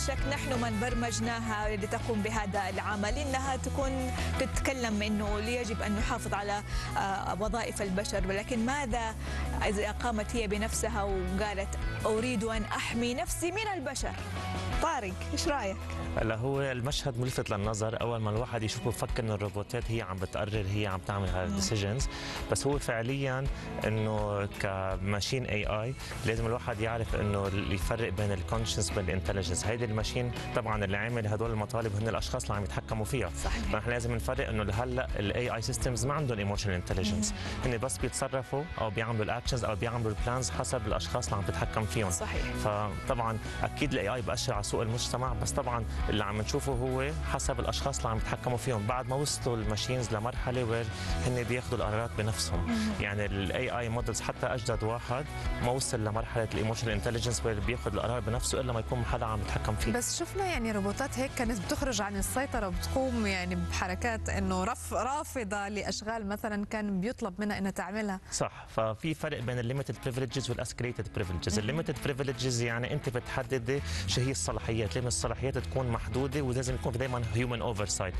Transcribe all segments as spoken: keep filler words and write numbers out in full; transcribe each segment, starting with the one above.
شك نحن من برمجناها لتقوم بهذا العمل إنها تكون تتكلم إنه يجب أن نحافظ على وظائف البشر، ولكن ماذا إذا قامت هي بنفسها وقالت أريد أن أحمي نفسي من البشر؟ طارق إيش رأيك؟ هلا هو المشهد ملفت للنظر، اول ما الواحد يشوفه بفكر انه الروبوتات هي عم بتقرر، هي عم تعمل هاي الديسيجنز، بس هو فعليا انه كماشين اي اي لازم الواحد يعرف انه يفرق بين الكونشنس وبين الانتليجنس. هيدي الماشين طبعا اللي عامل هدول المطالب هن الاشخاص اللي عم يتحكموا فيها، صحيح. فنحن لازم نفرق انه هلا الاي اي سيستمز ما عندهم ايموشنال انتليجنس، هن بس بيتصرفوا او بيعملوا الاكشنز او بيعملوا البلانز حسب الاشخاص اللي عم تتحكم فيهم. صحيح. فطبعا اكيد الاي اي بأشر على سوق المجتمع، بس طبعا اللي عم نشوفه هو حسب الاشخاص اللي عم يتحكموا فيهم، بعد ما وصلوا الماشينز لمرحله وين هن بياخذوا القرارات بنفسهم. يعني الاي اي مودلز حتى اجدد واحد ما وصل لمرحله الايموشنال انتليجنس وين بياخذ القرار بنفسه الا ما يكون حدا عم يتحكم فيه. بس شفنا يعني روبوتات هيك كانت بتخرج عن السيطره وبتقوم يعني بحركات انه رف رافضه لاشغال مثلا كان بيطلب منها انها تعملها. صح، ففي فرق بين الليميتد بريفليجز والاسكريتد بريفليجز. الليميتد بريفليجز يعني انت بتحددي شو هي الصلاحيات، لازم الصلاحيات تكون محدوده ولازم يكون في دائما هيومن اوفرسايت،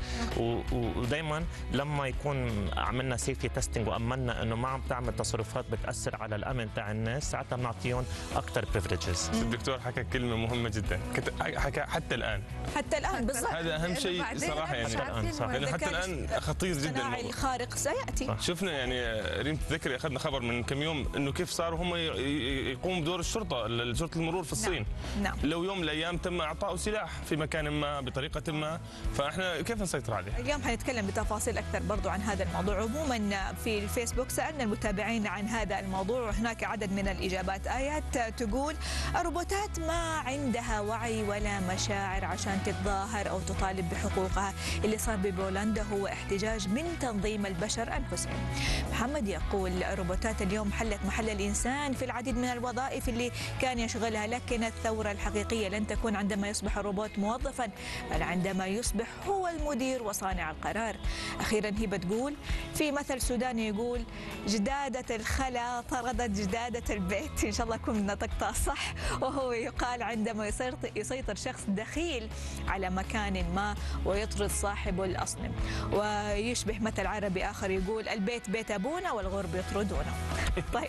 ودائما لما يكون عملنا سيفتي تيستينج وامنا انه ما عم تعمل تصرفات بتاثر على الامن تاع الناس، ساعتها بنعطيهم اكثر بريفليجز. الدكتور حكى كلمه مهمه جدا، حكى حتى الان حتى الان بالضبط، هذا اهم شيء صراحه يعني حتى الان صح. لانه حتى الان خطير جدا الموضوع الخارق سياتي. صح. شفنا يعني ريم تذكري اخذنا خبر من كم يوم انه كيف صاروا هم يقوموا بدور الشرطه، شرطه المرور في الصين. نعم. نعم. لو يوم من الايام تم اعطائه سلاح في مكان ما بطريقه ما، فاحنا كيف نسيطر عليه؟ اليوم حنتكلم بتفاصيل اكثر برضو عن هذا الموضوع. عموما في الفيسبوك سالنا المتابعين عن هذا الموضوع، وهناك عدد من الاجابات. ايات تقول الروبوتات ما عندها وعي ولا مشاعر عشان تتظاهر او تطالب بحقوقها، اللي صار ببولندا هو احتجاج من تنظيم البشر انفسهم. محمد يقول الروبوتات اليوم حلت محل الانسان في العديد من الوظائف اللي كان يشغلها، لكن الثوره الحقيقيه لن تكون عندما يصبح الروبوت موظفا، بل عندما يصبح هو المدير وصانع القرار. أخيرا هبة تقول في مثل سوداني يقول جدادة الخلا طردت جدادة البيت، إن شاء الله أكون نطقتها صح، وهو يقال عندما يسيطر, يسيطر شخص دخيل على مكان ما ويطرد صاحبه الأصنم. ويشبه مثل عربي آخر يقول البيت بيت أبونا والغرب يطردونه. طيب،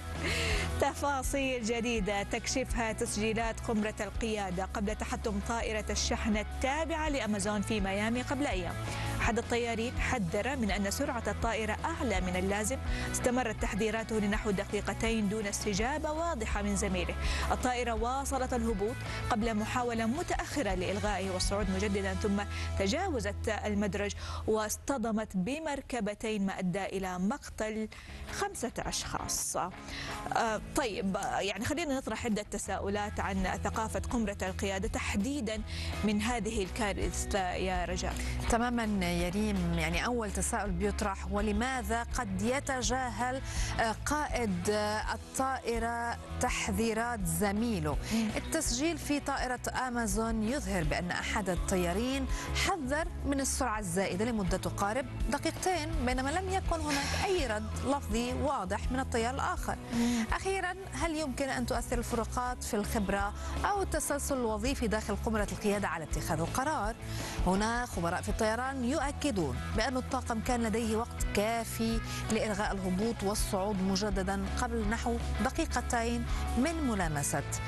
تفاصيل جديدة تكشفها تسجيلات قمرة القيادة قبل تحطم طائرة الشحن التابعة لأمازون في ميامي قبل أيام. أحد الطيارين حذر من أن سرعة الطائرة أعلى من اللازم، استمرت تحذيراته لنحو دقيقتين دون استجابة واضحة من زميله. الطائرة واصلت الهبوط قبل محاولة متأخرة لإلغائه والصعود مجددا، ثم تجاوزت المدرج واصطدمت بمركبتين ما أدى إلى مقتل خمسة أشخاص. آه طيب، يعني خلينا نطرح عدة تساؤلات عن ثقافة قمرة القيادة تحديدا من هذه الكارثة يا رجاء. تماما يا ريم، يعني أول تساؤل بيطرح ولماذا قد يتجاهل قائد الطائرة تحذيرات زميله؟ التسجيل في طائرة أمازون يظهر بأن أحد الطيارين حذر من السرعة الزائدة لمدة تقارب دقيقتين، بينما لم يكن هناك أي رد لفظي واضح من الطيار الآخر. أخيرا، هل يمكن أن تؤثر الفروقات في الخبرة أو التسلسل الوظيفي داخل قمرة القيادة على اتخاذ القرار؟ هنا خبراء في الطيران يؤكدون بأن الطاقم كان لديه وقت كافي لإلغاء الهبوط والصعود مجددا قبل نحو دقيقتين من ملامسة